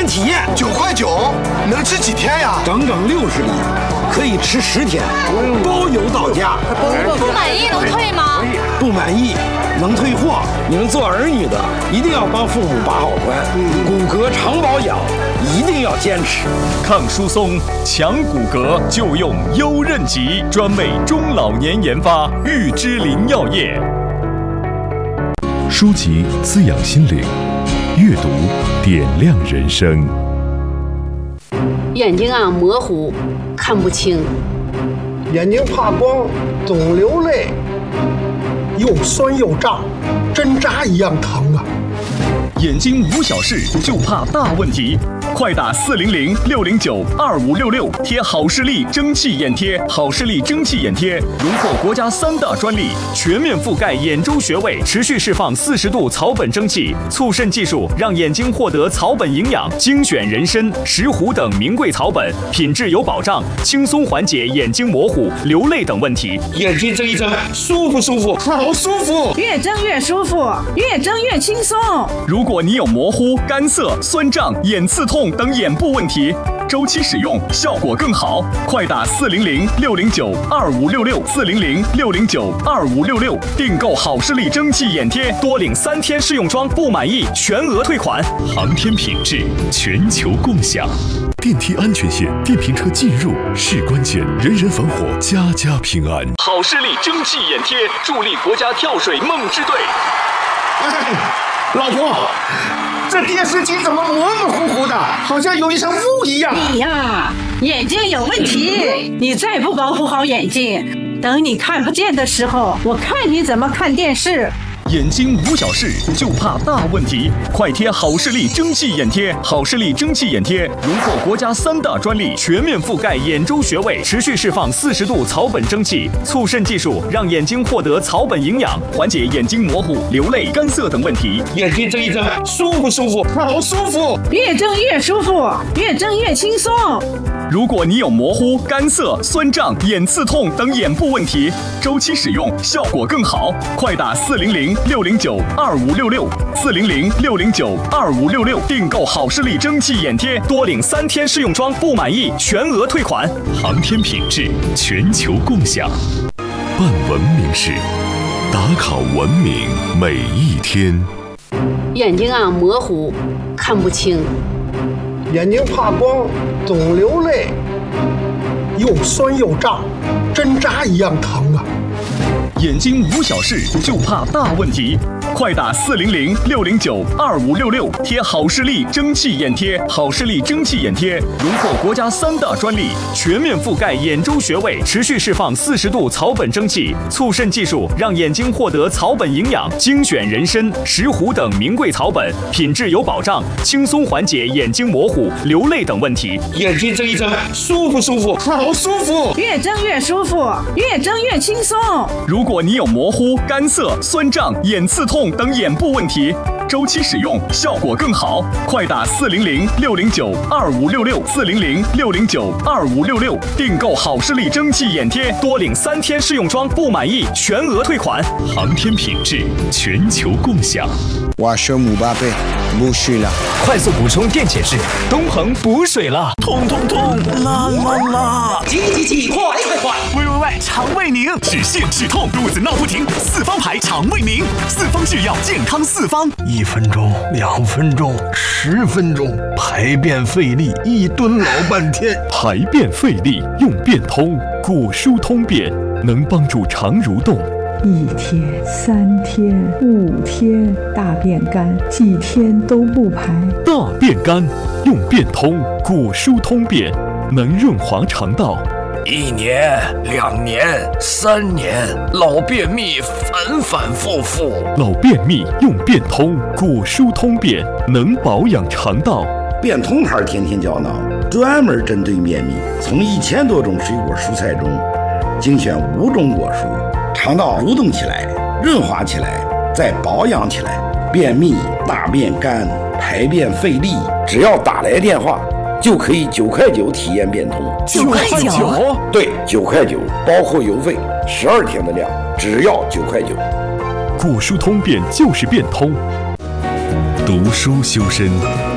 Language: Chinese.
体验 9.9块，能吃几天呀？ 整整60粒，可以吃10天，包邮到家。 不满意能退吗？ 不满意能退货。你们做儿女的一定要帮父母把好关，骨骼长保养一定要坚持。 抗疏松、强骨骼就用优韧极，专为中老年研发，玉芝林药业。 书籍滋养心灵，阅读点亮人生。 眼睛啊模糊，看不清， 眼睛怕光，总流泪，又酸又胀，针扎一样疼啊！ 眼睛无小事，就怕大问题。快打400-609-2566，贴好视力蒸汽眼贴。好视力蒸汽眼贴荣获国家3大专利，全面覆盖眼周穴位，持续释放40度草本蒸汽，促渗技术让眼睛获得草本营养，精选人参、石斛等名贵草本，品质有保障，轻松缓解眼睛模糊、流泪等问题。 眼睛睁一睁，舒服舒服，好舒服， 越睁越舒服，越睁越轻松。 如果你有模糊、干涩、酸胀、眼刺痛等眼部问题，周期使用效果更好。快打400-609-2566 400-609-2566，订购好视力蒸汽眼贴，多领3天试用装，不满意全额退款。 航天品质，全球共享。电梯安全线，电瓶车进入是关键，人人防火，家家平安。 好视力蒸汽眼贴，助力国家跳水梦之队。 老婆，这电视机怎么模模糊糊的，好像有一层雾一样？ 你呀，眼睛有问题，你再不保护好眼睛，等你看不见的时候，我看你怎么看电视。 眼睛无小事，就怕大问题。快贴好视力蒸汽眼贴。好视力蒸汽眼贴荣获国家3大专利，全面覆盖眼周穴位，持续释放40度草本蒸汽，促渗技术让眼睛获得草本营养，缓解眼睛模糊、流泪、干涩等问题。 眼睛睁一睁，舒服舒服，好舒服， 越睁越舒服，越睁越轻松。 如果你有模糊、干涩、酸胀、眼刺痛等眼部问题，周期使用效果更好。快打400-609-2566 400-609-2566，订购好视力蒸汽眼贴，多领3天试用装，不满意全额退款。 航天品质，全球共享。办文明事，打卡文明每一天。 眼睛啊模糊，看不清， 眼睛怕光，总流泪，又酸又胀，针扎一样疼啊！ 眼睛无小事，就怕大问题。快打400-609-2566，贴好视力蒸汽眼贴。好视力蒸汽眼贴荣获国家3大专利，全面覆盖眼周穴位，持续释放40度草本蒸汽，促渗技术让眼睛获得草本营养，精选人参、石斛等名贵草本，品质有保障，轻松缓解眼睛模糊、流泪等问题。 眼睛睁一睁，舒服舒服，好舒服， 越睁越舒服，越睁越轻松。 如果你有模糊、干涩、酸胀、眼刺痛等眼部问题，周期使用效果更好。快打400-609-2566 400-609-2566，订购好视力蒸汽眼贴，多领3天试用装，不满意全额退款。 航天品质，全球共享。 我是姆巴佩，补水了， 快速补充电解质，东恒补水了， 痛痛痛，辣辣辣， 急，快，喂，肠胃宁，止泻止痛，肚子闹不停，四方牌肠胃宁，四方制药健康四方 ，1分钟、2分钟、10分钟，排便费力，1吨老半天。 排便费力用便通，果蔬通便，能帮助肠蠕动。 1天、3天、5天，大便干，几天都不排。 大便干用便通，果蔬通便，能润滑肠道。 1年、2年、3年，老便秘反反复复。 老便秘用便通，果蔬通便，能保养肠道。 便通牌天天胶囊，专门针对便秘，从1000多种水果蔬菜中精选5种果蔬，肠道蠕动起来，润滑起来，再保养起来。便秘、大便干、排便费力，只要打来电话，就可以9块9体验便通。 9块9？ 对，9块9，包括邮费，12天的量，只要9块9。 果蔬通便就是便通。读书修身，